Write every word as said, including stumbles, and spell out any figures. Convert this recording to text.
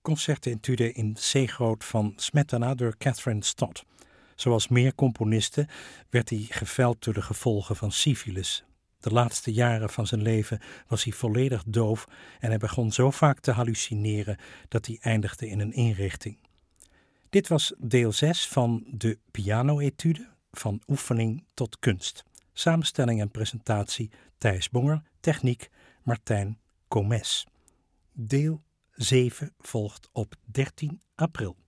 concertetude in C-groot van Smetana door Catherine Stott. Zoals meer componisten werd hij geveld door de gevolgen van syfilis. De laatste jaren van zijn leven was hij volledig doof en hij begon zo vaak te hallucineren dat hij eindigde in een inrichting. Dit was deel zes van de piano-etude, van oefening tot kunst. Samenstelling en presentatie Thijs Bonger, techniek Martijn Komes. Deel zeven volgt op dertien april.